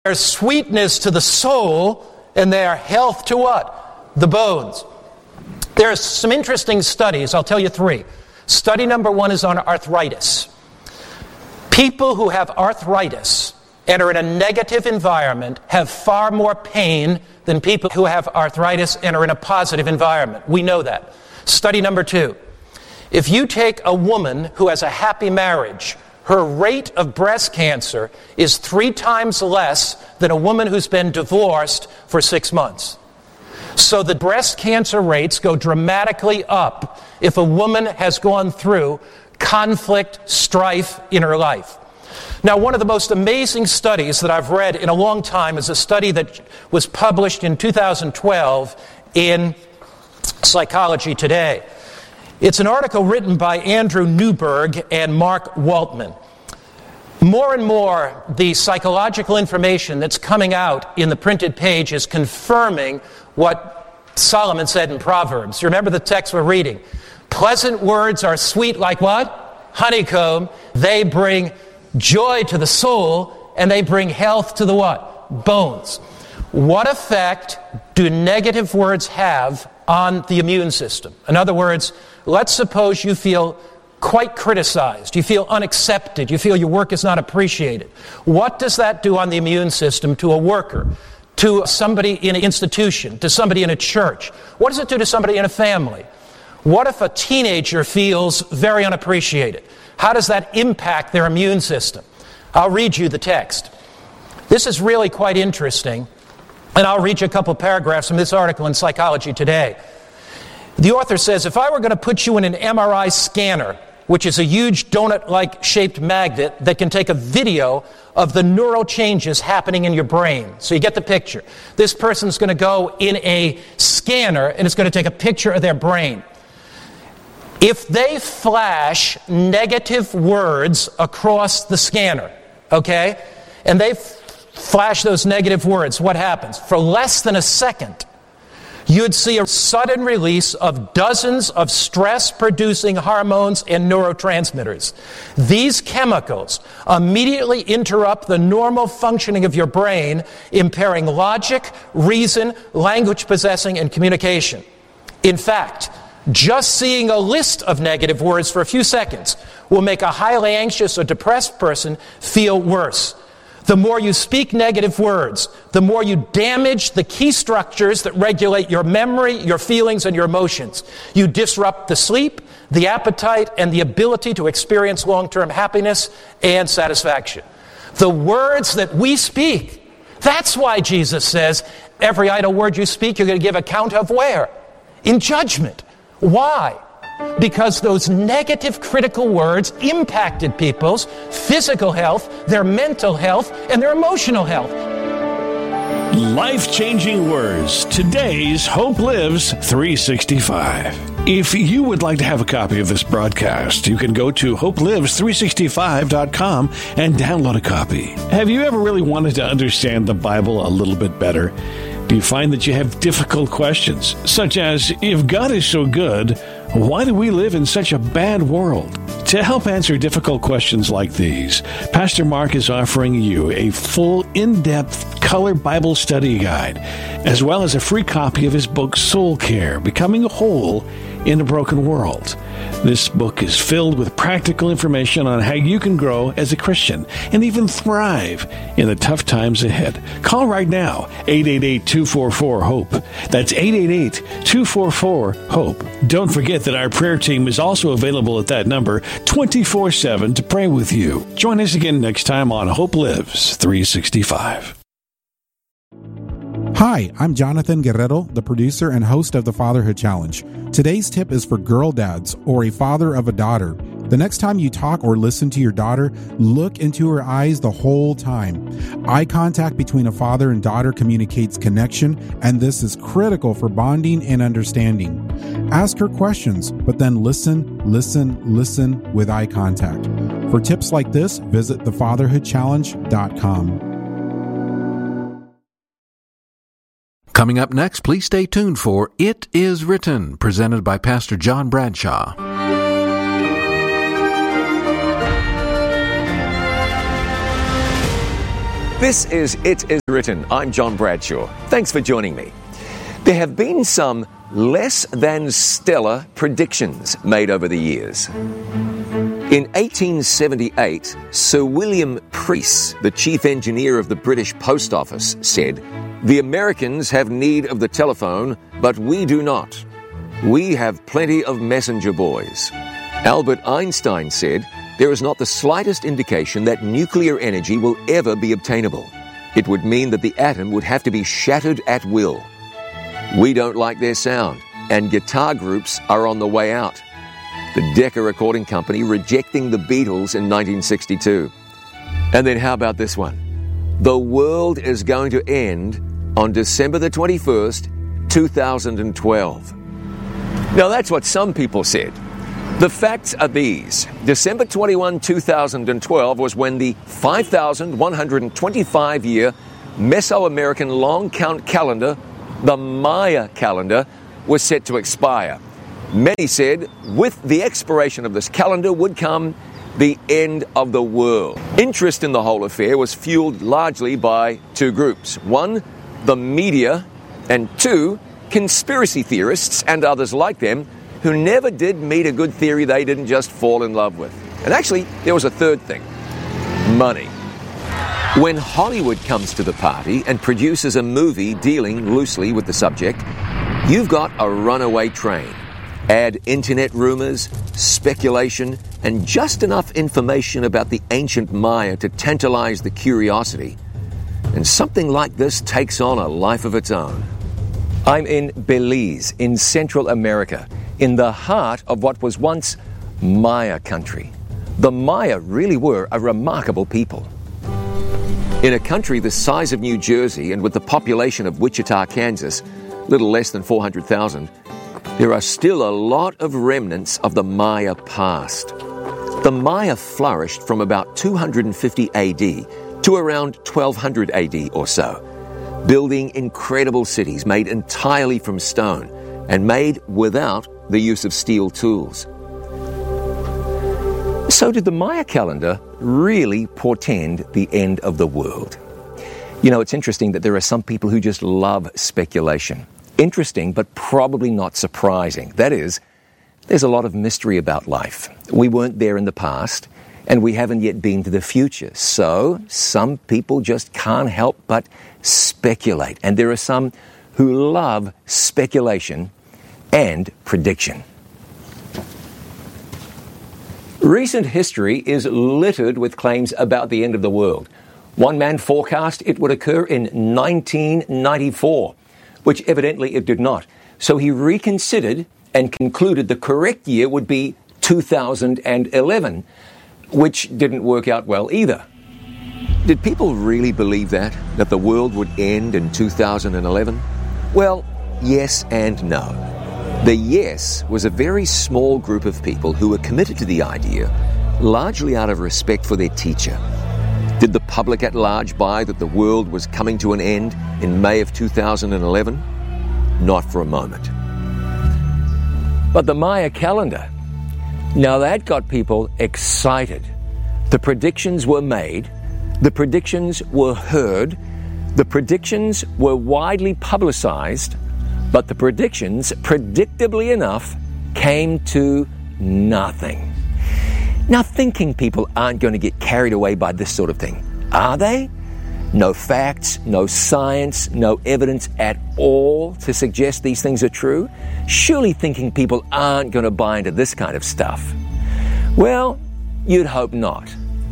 They're sweetness to the soul, and they are health to what? The bones. There are some interesting studies. I'll tell you 3. Study number 1 is on arthritis. People who have arthritis and are in a negative environment have far more pain than people who have arthritis and are in a positive environment. We know that. Study number 2. If you take a woman who has a happy marriage, her rate of breast cancer is 3 times less than a woman who's been divorced for 6 months. So the breast cancer rates go dramatically up if a woman has gone through conflict, strife in her life. Now, one of the most amazing studies that I've read in a long time is a study that was published in 2012 in Psychology Today. It's an article written by Andrew Newberg and Mark Waltman. More and more, the psychological information that's coming out in the printed page is confirming what Solomon said in Proverbs. You remember the text we're reading? Pleasant words are sweet like what? Honeycomb. They bring joy to the soul, and they bring health to the what? Bones. What effect do negative words have on the immune system? In other words, let's suppose you feel quite criticized, you feel unaccepted, you feel your work is not appreciated. What does that do on the immune system to a worker, to somebody in an institution, to somebody in a church? What does it do to somebody in a family? What if a teenager feels very unappreciated? How does that impact their immune system? I'll read you the text. This is really quite interesting, and I'll read you a couple paragraphs from this article in Psychology Today. The author says, if I were going to put you in an MRI scanner, which is a huge donut-like shaped magnet that can take a video of the neural changes happening in your brain. So you get the picture. This person's going to go in a scanner, and it's going to take a picture of their brain. If they flash negative words across the scanner, okay, and they flash those negative words, what happens? For less than a second, you'd see a sudden release of dozens of stress-producing hormones and neurotransmitters. These chemicals immediately interrupt the normal functioning of your brain, impairing logic, reason, language possessing, and communication. In fact, just seeing a list of negative words for a few seconds will make a highly anxious or depressed person feel worse. The more you speak negative words, the more you damage the key structures that regulate your memory, your feelings, and your emotions. You disrupt the sleep, the appetite, and the ability to experience long-term happiness and satisfaction. The words that we speak, that's why Jesus says, every idle word you speak, you're going to give account of where? In judgment. Why? Because those negative critical words impacted people's physical health, their mental health, and their emotional health. Life-changing words. Today's Hope Lives 365. If you would like to have a copy of this broadcast, you can go to hopelives365.com and download a copy. Have you ever really wanted to understand the Bible a little bit better? Do you find that you have difficult questions, such as, if God is so good, why do we live in such a bad world? To help answer difficult questions like these, Pastor Mark is offering you a full, in-depth color Bible study guide, as well as a free copy of his book, Soul Care, Becoming Whole in a Broken World. This book is filled with practical information on how you can grow as a Christian and even thrive in the tough times ahead. Call right now, 888-244-HOPE. That's 888-244-HOPE. Don't forget that our prayer team is also available at that number 24/7 to pray with you. Join us again next time on Hope Lives 365. Hi, I'm Jonathan Guerrero, the producer and host of the Fatherhood Challenge. Today's tip is for girl dads or a father of a daughter. The next time you talk or listen to your daughter, look into her eyes the whole time. Eye contact between a father and daughter communicates connection, and this is critical for bonding and understanding. Ask her questions, but then listen with eye contact. For tips like this, visit thefatherhoodchallenge.com. Coming up next, please stay tuned for It Is Written, presented by Pastor John Bradshaw. This is It Is Written. I'm John Bradshaw. Thanks for joining me. There have been some less than stellar predictions made over the years. In 1878, Sir William Preece, the chief engineer of the British Post Office, said, "The Americans have need of the telephone, but we do not. We have plenty of messenger boys." Albert Einstein said, "There is not the slightest indication that nuclear energy will ever be obtainable. It would mean that the atom would have to be shattered at will." We don't like their sound, and guitar groups are on the way out. The Decca Recording Company rejecting the Beatles in 1962. And then how about this one? The world is going to end on December the 21st, 2012. Now that's what some people said. The facts are these. December 21, 2012 was when the 5,125-year Mesoamerican long count calendar, the Maya calendar, was set to expire. Many said with the expiration of this calendar would come the end of the world. Interest in the whole affair was fueled largely by two groups. One, the media, and two, conspiracy theorists and others like them who never did meet a good theory they didn't just fall in love with. And actually, there was a third thing. Money. When Hollywood comes to the party and produces a movie dealing loosely with the subject, you've got a runaway train. Add internet rumors, speculation, and just enough information about the ancient Maya to tantalize the curiosity, and something like this takes on a life of its own. I'm in Belize, in Central America, in the heart of what was once Maya country. The Maya really were a remarkable people. In a country the size of New Jersey and with the population of Wichita, Kansas, little less than 400,000, there are still a lot of remnants of the Maya past. The Maya flourished from about 250 AD to around 1200 AD or so, building incredible cities made entirely from stone and made without the use of steel tools. So did the Maya calendar really portend the end of the world? You know, it's interesting that there are some people who just love speculation. Interesting, but probably not surprising. That is, there's a lot of mystery about life. We weren't there in the past, and we haven't yet been to the future. So some people just can't help but speculate. And there are some who love speculation and prediction. Recent history is littered with claims about the end of the world. One man forecast it would occur in 1994, which evidently it did not. So he reconsidered and concluded the correct year would be 2011, which didn't work out well either. Did people really believe that the world would end in 2011? Well, yes and no. The yes was a very small group of people who were committed to the idea, largely out of respect for their teacher. Did the public at large buy that the world was coming to an end in May of 2011? Not for a moment. But the Maya calendar, now that got people excited. The predictions were made, the predictions were heard, the predictions were widely publicized, but the predictions, predictably enough, came to nothing. Now, thinking people aren't going to get carried away by this sort of thing, are they? No facts, no science, no evidence at all to suggest these things are true? Surely thinking people aren't going to buy into this kind of stuff. Well, you'd hope not.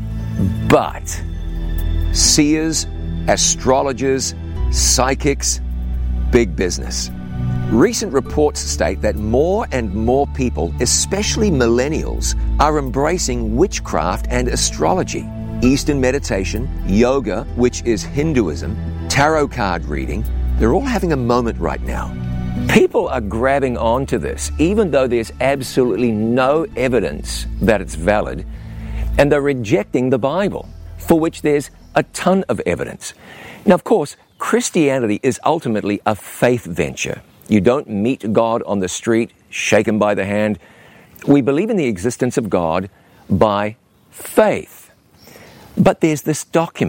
But seers, astrologers, psychics, big business. Recent reports state that more and more people, especially millennials, are embracing witchcraft and astrology, Eastern meditation, yoga, which is Hinduism, tarot card reading. They're all having a moment right now. People are grabbing onto this, even though there's absolutely no evidence that it's valid, and they're rejecting the Bible, for which there's a ton of evidence. Now, of course, Christianity is ultimately a faith venture. You don't meet God on the street, shake him by the hand. We believe in the existence of God by faith. But there's this document,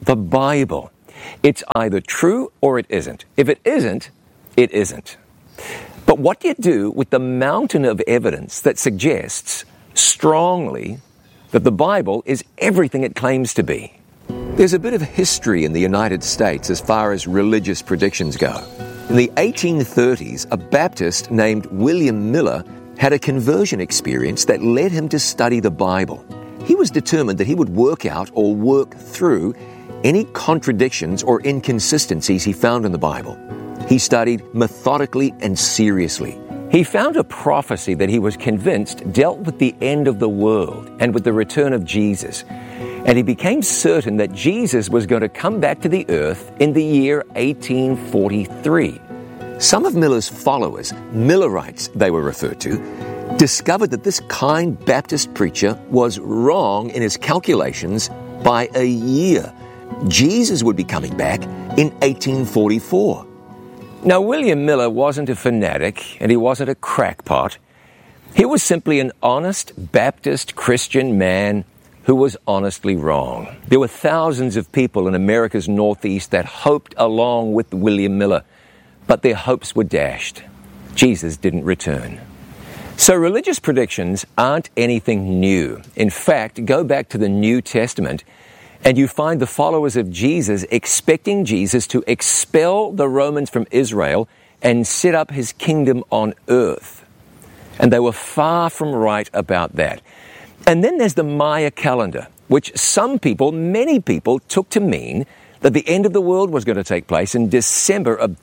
the Bible. It's either true or it isn't. If it isn't, it isn't. But what do you do with the mountain of evidence that suggests strongly that the Bible is everything it claims to be? There's a bit of history in the United States as far as religious predictions go. In the 1830s, a Baptist named William Miller had a conversion experience that led him to study the Bible. He was determined that he would work out or work through any contradictions or inconsistencies he found in the Bible. He studied methodically and seriously. He found a prophecy that he was convinced dealt with the end of the world and with the return of Jesus. And he became certain that Jesus was going to come back to the earth in the year 1843. Some of Miller's followers, Millerites they were referred to, discovered that this kind Baptist preacher was wrong in his calculations by a year. Jesus would be coming back in 1844. Now, William Miller wasn't a fanatic and he wasn't a crackpot. He was simply an honest Baptist Christian man who was honestly wrong. There were thousands of people in America's Northeast that hoped along with William Miller, but their hopes were dashed. Jesus didn't return. So religious predictions aren't anything new. In fact, go back to the New Testament and you find the followers of Jesus expecting Jesus to expel the Romans from Israel and set up his kingdom on earth. And they were far from right about that. And then there's the Maya calendar, which some people, many people, took to mean that the end of the world was going to take place in December of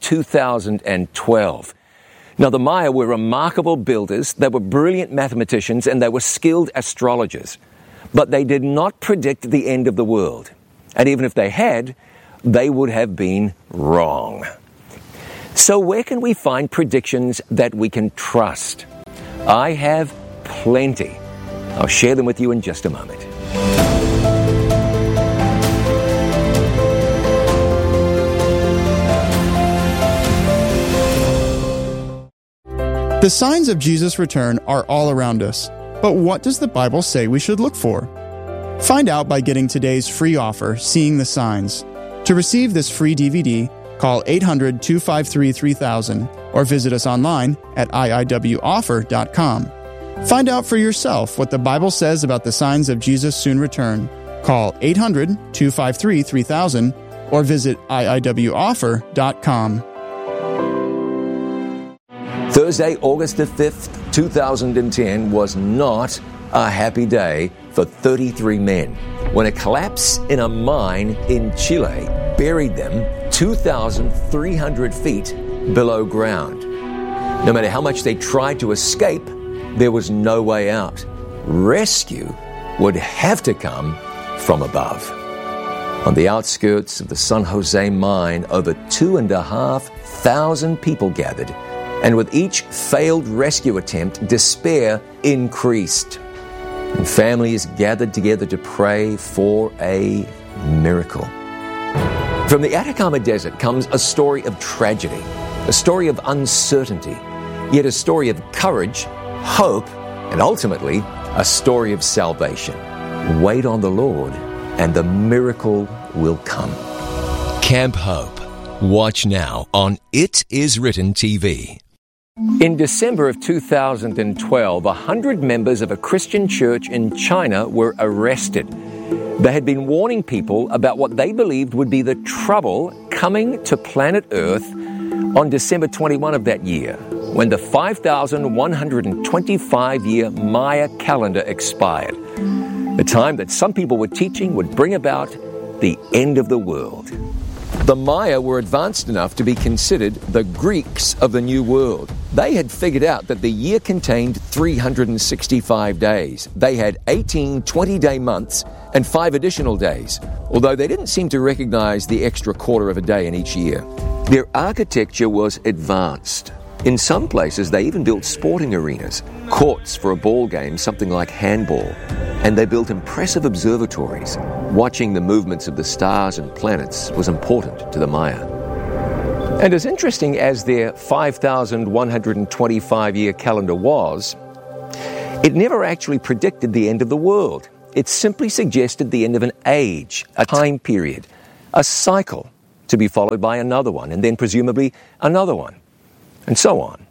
2012. Now, the Maya were remarkable builders, they were brilliant mathematicians, and they were skilled astrologers. But they did not predict the end of the world. And even if they had, they would have been wrong. So where can we find predictions that we can trust? I have plenty. I'll share them with you in just a moment. The signs of Jesus' return are all around us. But what does the Bible say we should look for? Find out by getting today's free offer, Seeing the Signs. To receive this free DVD, call 800-253-3000 or visit us online at iiwoffer.com. Find out for yourself what the Bible says about the signs of Jesus' soon return. Call 800-253-3000 or visit iiwoffer.com. Thursday, August the 5th, 2010 was not a happy day for 33 men when a collapse in a mine in Chile buried them 2,300 feet below ground. No matter how much they tried to escape, there was no way out. Rescue would have to come from above. On the outskirts of the San Jose mine, over 2,500 people gathered. And with each failed rescue attempt, despair increased. And families gathered together to pray for a miracle. From the Atacama Desert comes a story of tragedy, a story of uncertainty, yet a story of courage, hope, and ultimately a story of salvation. Wait on the Lord, and the miracle will come. Camp Hope. Watch now on It Is Written TV. In December of 2012, 100 members of a Christian church in China were arrested. They had been warning people about what they believed would be the trouble coming to planet Earth on December 21 of that year, when the 5,125-year Maya calendar expired. The time that some people were teaching would bring about the end of the world. The Maya were advanced enough to be considered the Greeks of the New World. They had figured out that the year contained 365 days. They had 18 20-day months and 5 additional days, although they didn't seem to recognize the extra quarter of a day in each year. Their architecture was advanced. In some places, they even built sporting arenas, courts for a ball game, something like handball. And they built impressive observatories. Watching the movements of the stars and planets was important to the Maya. And as interesting as their 5,125-year calendar was, it never actually predicted the end of the world. It simply suggested the end of an age, a time period. a cycle to be followed by another one, and then presumably another one, and so on.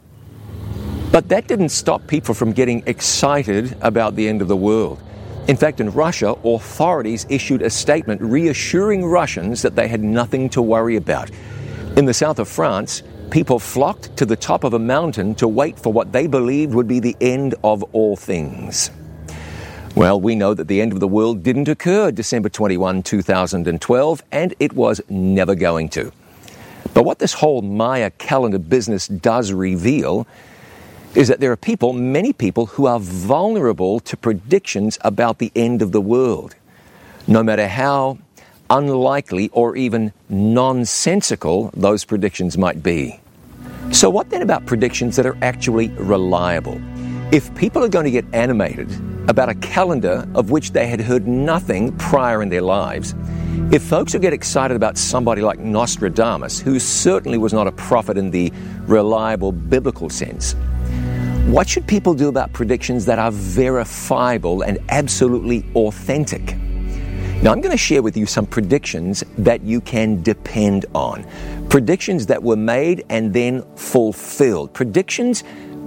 But that didn't stop people from getting excited about the end of the world. In fact, in Russia, authorities issued a statement reassuring Russians that they had nothing to worry about. In the south of France, people flocked to the top of a mountain to wait for what they believed would be the end of all things. Well, we know that the end of the world didn't occur December 21, 2012, and it was never going to. But what this whole Maya calendar business does reveal is that there are people, many people, who are vulnerable to predictions about the end of the world, no matter how unlikely or even nonsensical those predictions might be. So what then about predictions that are actually reliable? If people are going to get animated about a calendar of which they had heard nothing prior in their lives, if folks will get excited about somebody like Nostradamus, who certainly was not a prophet in the reliable biblical sense, what should people do about predictions that are verifiable and absolutely authentic? Now, I'm going to share with you some predictions that you can depend on. Predictions that were made and then fulfilled. Predictions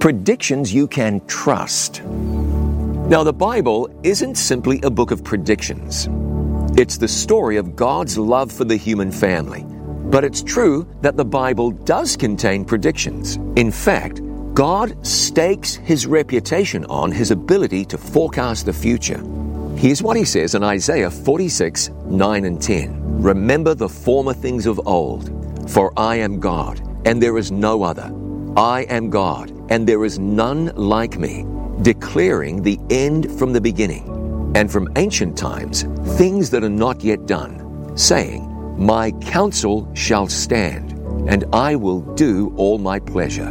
you can trust. Now, the Bible isn't simply a book of predictions. It's the story of God's love for the human family. But it's true that the Bible does contain predictions. In fact, God stakes his reputation on his ability to forecast the future. Here's what he says in Isaiah 46, 9 and 10. Remember the former things of old, for I am God, and there is no other. I am God, and there is none like me, declaring the end from the beginning, and from ancient times things that are not yet done, saying, my counsel shall stand, and I will do all my pleasure.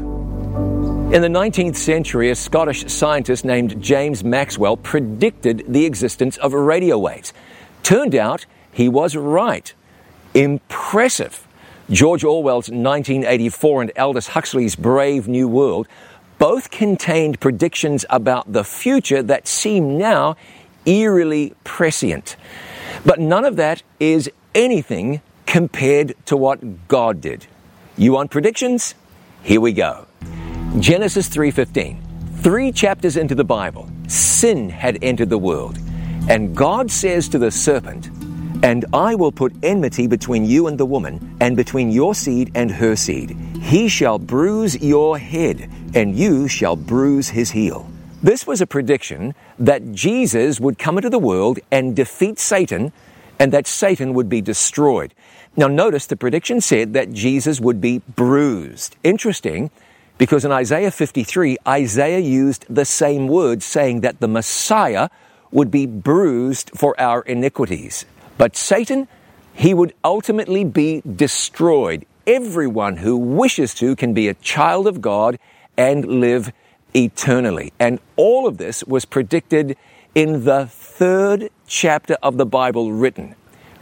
In the 19th century, a Scottish scientist named James Maxwell predicted the existence of radio waves. Turned out he was right. Impressive. George Orwell's 1984 and Aldous Huxley's Brave New World both contained predictions about the future that seem now eerily prescient. But none of that is anything compared to what God did. You want predictions? Here we go. Genesis 3:15. 3 chapters into the Bible, sin had entered the world. And God says to the serpent, and I will put enmity between you and the woman, and between your seed and her seed. He shall bruise your head, and you shall bruise his heel. This was a prediction that Jesus would come into the world and defeat Satan, and that Satan would be destroyed. Now notice the prediction said that Jesus would be bruised. Interesting, because in Isaiah 53, Isaiah used the same word, saying that the Messiah would be bruised for our iniquities. But Satan, he would ultimately be destroyed. Everyone who wishes to can be a child of God and live eternally. And all of this was predicted in the 3rd chapter of the Bible written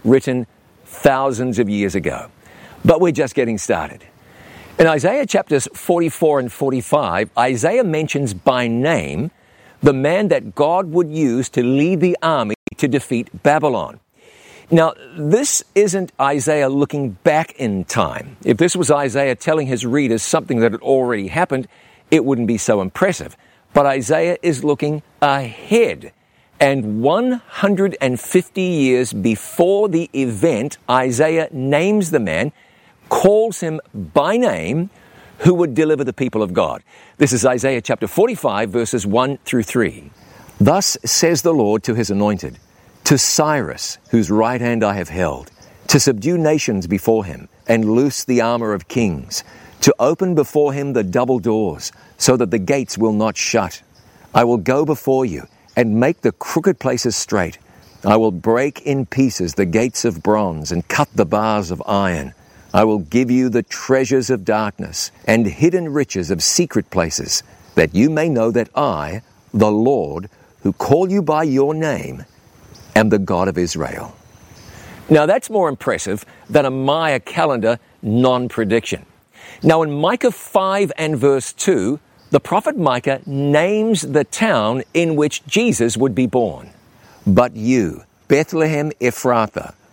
thousands of years ago. But we're just getting started. In Isaiah chapters 44 and 45, Isaiah mentions by name the man that God would use to lead the army to defeat Babylon. Now, this isn't Isaiah looking back in time. If this was Isaiah telling his readers something that had already happened, it wouldn't be so impressive. But Isaiah is looking ahead. And 150 years before the event, Isaiah names the man, calls him by name, who would deliver the people of God. This is Isaiah chapter 45, verses 1 through 3. Thus says the Lord to his anointed, to Cyrus, whose right hand I have held, to subdue nations before him, and loose the armor of kings, to open before him the double doors, so that the gates will not shut. I will go before you, and make the crooked places straight. I will break in pieces the gates of bronze, and cut the bars of iron. I will give you the treasures of darkness, and hidden riches of secret places, that you may know that I, the Lord, who call you by your name, am the God of Israel. Now that's more impressive than a Maya calendar non-prediction. Now in Micah 5 and verse 2, the prophet Micah names the town in which Jesus would be born. But you, Bethlehem Ephrathah,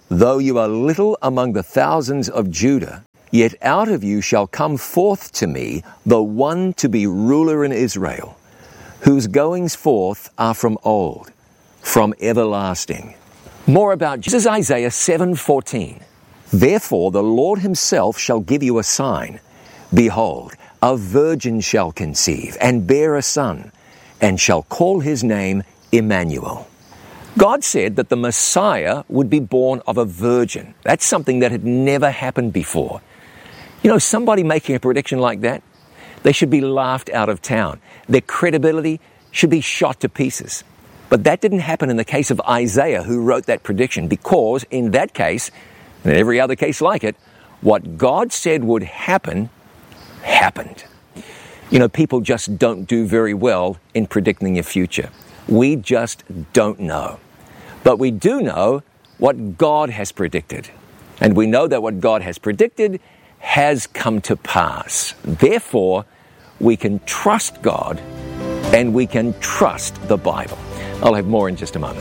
Though you are little among the thousands of Judah, yet out of you shall come forth to me the one to be ruler in Israel, whose goings forth are from old, from everlasting. More about Jesus, Isaiah 7:14. Therefore the Lord himself shall give you a sign. Behold, a virgin shall conceive and bear a son, and shall call his name Emmanuel. God said that the Messiah would be born of a virgin. That's something that had never happened before. You know, somebody making a prediction like that, they should be laughed out of town. Their credibility should be shot to pieces. But that didn't happen in the case of Isaiah, who wrote that prediction, because in that case, and every other case like it, what God said would happen, happened. You know, people just don't do very well in predicting your future. We just don't know. But we do know what God has predicted. And we know that what God has predicted has come to pass. Therefore, we can trust God and we can trust the Bible. I'll have more in just a moment.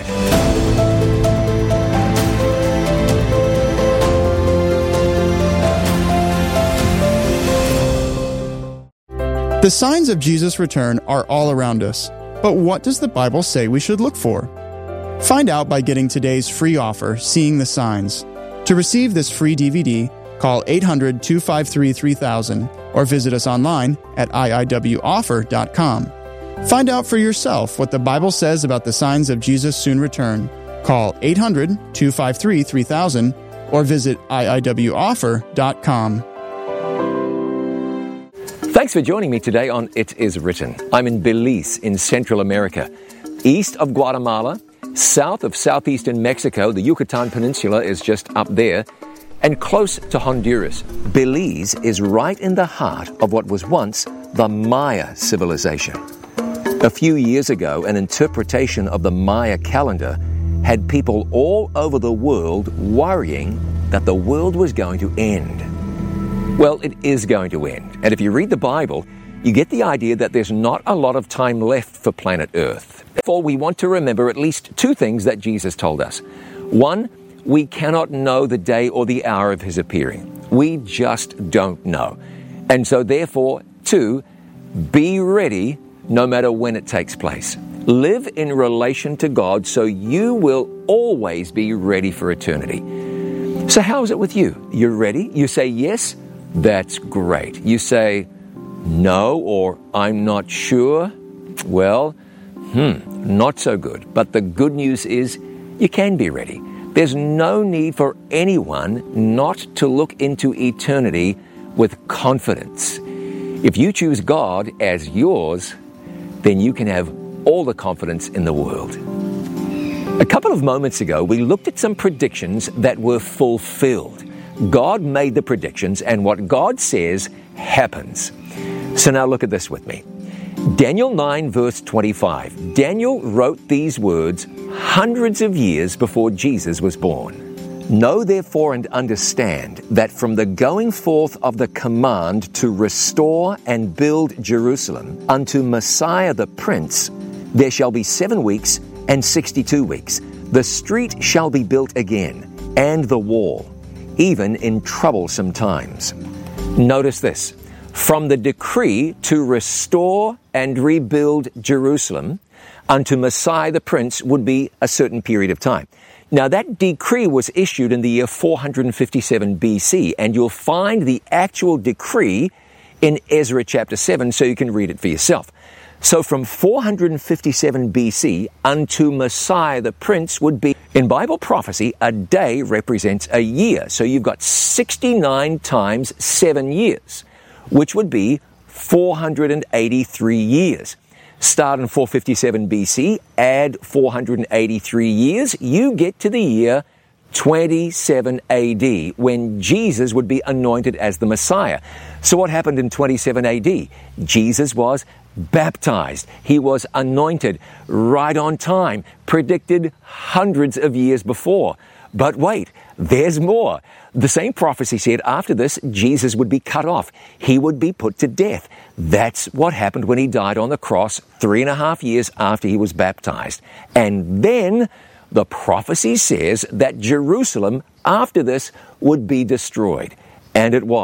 The signs of Jesus' return are all around us. But what does the Bible say we should look for? Find out by getting today's free offer, Seeing the Signs. To receive this free DVD, call 800-253-3000 or visit us online at iiwoffer.com. Find out for yourself what the Bible says about the signs of Jesus' soon return. Call 800-253-3000 or visit iiwoffer.com. Thanks for joining me today on It Is Written. I'm in Belize in Central America, east of Guatemala, south of southeastern Mexico. The Yucatan Peninsula is just up there, and close to Honduras. Belize is right in the heart of what was once the Maya civilization. A few years ago, an interpretation of the Maya calendar had people all over the world worrying that the world was going to end. Well, it is going to end. And if you read the Bible, you get the idea that there's not a lot of time left for planet Earth. Therefore, we want to remember at least two things that Jesus told us. One, we cannot know the day or the hour of his appearing. We just don't know. And so therefore, two, be ready no matter when it takes place. Live in relation to God so you will always be ready for eternity. So how is it with you? You're ready? You say yes? That's great. You say no or I'm not sure? Well, not so good. But the good news is you can be ready. There's no need for anyone not to look into eternity with confidence. If you choose God as yours, then you can have all the confidence in the world. A couple of moments ago, we looked at some predictions that were fulfilled. God made the predictions, and what God says happens. So now look at this with me. Daniel 9 verse 25. Daniel wrote these words hundreds of years before Jesus was born. Know therefore and understand that from the going forth of the command to restore and build Jerusalem unto Messiah the Prince, there shall be 7 weeks and 62 weeks. The street shall be built again, and the wall, even in troublesome times. Notice this. From the decree to restore and rebuild Jerusalem unto Messiah the Prince would be a certain period of time. Now that decree was issued in the year 457 BC, and you'll find the actual decree in Ezra chapter 7, so you can read it for yourself. So from 457 BC unto Messiah the Prince would be, in Bible prophecy, a day represents a year. So you've got 69 times 7 years, which would be 483 years. Start in 457 BC, add 483 years, you get to the year 27 AD, when Jesus would be anointed as the Messiah. So what happened in 27 AD? Jesus was baptized. He was anointed right on time, predicted hundreds of years before. But wait, there's more. The same prophecy said after this, Jesus would be cut off. He would be put to death. That's what happened when he died on the cross 3.5 years after he was baptized. And then the prophecy says that Jerusalem, after this, would be destroyed. And it was.